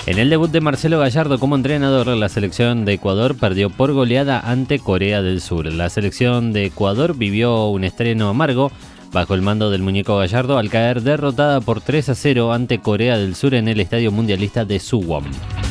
En el debut de Marcelo Gallardo como entrenador, la selección de Ecuador perdió por goleada ante Corea del Sur. La selección de Ecuador vivió un estreno amargo bajo el mando del muñeco Gallardo al caer derrotada por 3-0 ante Corea del Sur en el Estadio Mundialista de Suwon.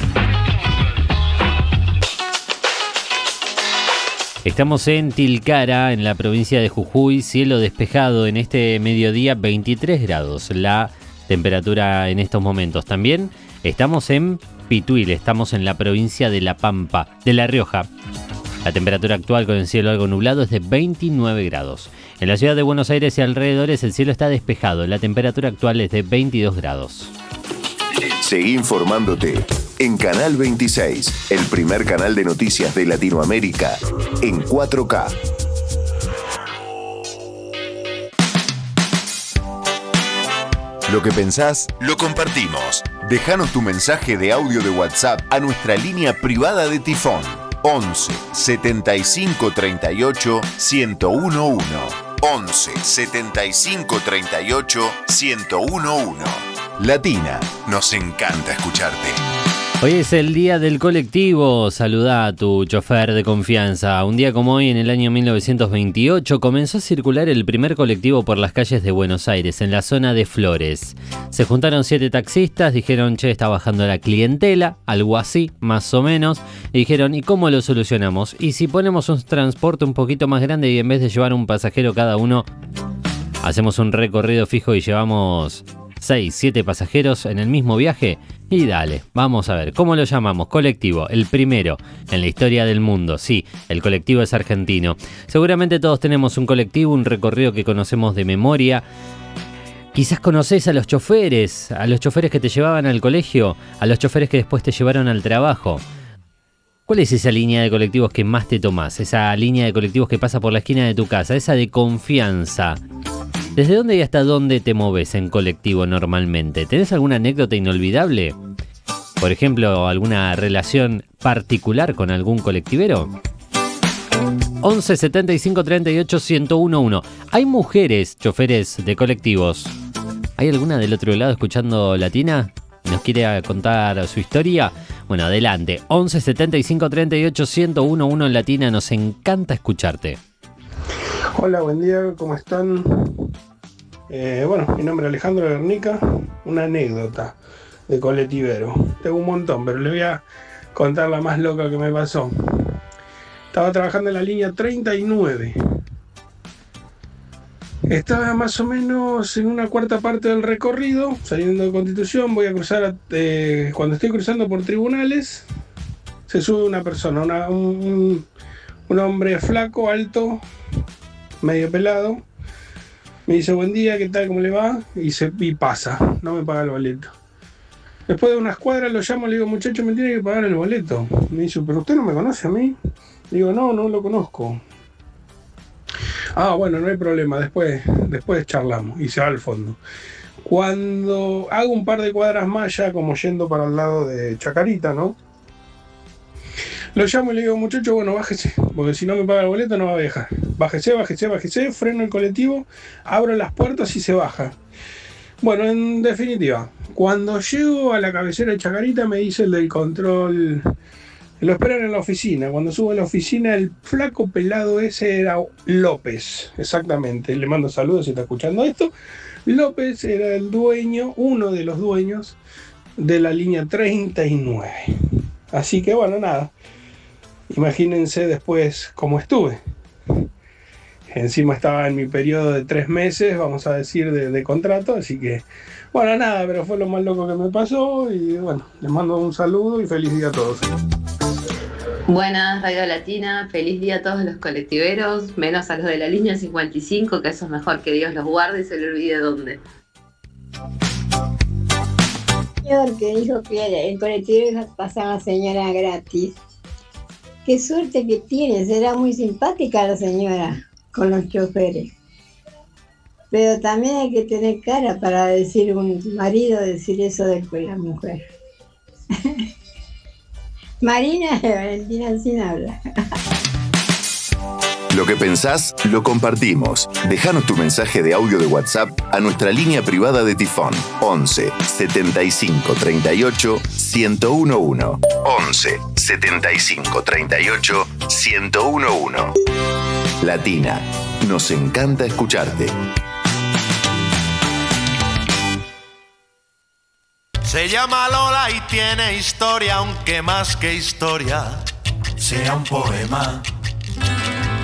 Estamos en Tilcara, en la provincia de Jujuy, cielo despejado en este mediodía, 23 grados la temperatura en estos momentos. También estamos en Pituil, estamos en la provincia de La Pampa, de La Rioja. La temperatura actual con el cielo algo nublado es de 29 grados. En la ciudad de Buenos Aires y alrededores el cielo está despejado, la temperatura actual es de 22 grados. Seguí informándote en Canal 26, el primer canal de noticias de Latinoamérica, en 4K. Lo que pensás, lo compartimos. Déjanos tu mensaje de audio de WhatsApp a nuestra línea privada de Tifón. 11 75 38 1011. 11 75 38 1011. Latina, nos encanta escucharte. Hoy es el día del colectivo. Saludá a tu chofer de confianza. Un día como hoy, en el año 1928, comenzó a circular el primer colectivo por las calles de Buenos Aires, en la zona de Flores. Se juntaron 7 taxistas, dijeron, che, está bajando la clientela, algo así, más o menos. Y dijeron, ¿y cómo lo solucionamos? ¿Y si ponemos un transporte un poquito más grande y en vez de llevar un pasajero cada uno, hacemos un recorrido fijo y llevamos 6, 7 pasajeros en el mismo viaje? Y dale, vamos a ver, ¿cómo lo llamamos? Colectivo, el primero en la historia del mundo. Sí, el colectivo es argentino. Seguramente todos tenemos un colectivo, un recorrido que conocemos de memoria. Quizás conocés a los choferes que te llevaban al colegio, a los choferes que después te llevaron al trabajo. ¿Cuál es esa línea de colectivos que más te tomás? Esa línea de colectivos que pasa por la esquina de tu casa, esa de confianza. ¿Desde dónde y hasta dónde te moves en colectivo normalmente? ¿Tenés alguna anécdota inolvidable? Por ejemplo, ¿alguna relación particular con algún colectivero? 11 75 38 1011. ¿Hay mujeres choferes de colectivos? ¿Hay alguna del otro lado escuchando Latina? ¿Nos quiere contar su historia? Bueno, adelante. 11 75 38 1011 en Latina. Nos encanta escucharte. Hola, buen día, ¿cómo están? Mi nombre es Alejandro Guernica. Una anécdota de colectivero. Tengo un montón, pero le voy a contar la más loca que me pasó. Estaba trabajando en la línea 39. Estaba más o menos en una cuarta parte del recorrido, saliendo de Constitución. Voy a cruzar, cuando estoy cruzando por Tribunales, se sube una persona, un hombre flaco, alto, medio pelado. Me dice, buen día, ¿qué tal? ¿Cómo le va? Y pasa, no me paga el boleto. Después de unas cuadras lo llamo, le digo, muchacho, me tiene que pagar el boleto. Me dice, ¿pero usted no me conoce a mí? Le digo, no lo conozco. Ah, bueno, no hay problema, después charlamos. Y se va al fondo. Cuando hago un par de cuadras más, ya como yendo para el lado de Chacarita, ¿no? Lo llamo y le digo, muchacho, bueno, bájese, porque si no me paga el boleto no va a viajar. Bájese, freno el colectivo, abro las puertas y se baja. Bueno, en definitiva, cuando llego a la cabecera de Chacarita me dice el del control, lo esperan en la oficina. Cuando subo a la oficina, el flaco pelado ese era López, exactamente. Le mando saludos si está escuchando esto. López era el dueño, uno de los dueños de la línea 39. Así que bueno, nada. Imagínense después cómo estuve. Encima estaba en mi periodo de 3 meses, vamos a decir, de contrato. Así que, bueno, nada, pero fue lo más loco que me pasó. Y bueno, les mando un saludo y feliz día a todos. Buenas, Radio Latina. Feliz día a todos los colectiveros, menos a los de la línea 55, que eso es mejor que Dios los guarde y se le olvide dónde. Señor que dijo que el colectivo pasaba a señora gratis. Qué suerte que tiene, será muy simpática la señora con los choferes. Pero también hay que tener cara para decir un marido, decir eso de la mujer. Marina Valentina sin habla. Lo que pensás, lo compartimos. Déjanos tu mensaje de audio de WhatsApp a nuestra línea privada de Tifón. 11 75 38 1011. 11 75 38 1011. Latina, nos encanta escucharte. Se llama Lola y tiene historia, aunque más que historia sea un poema.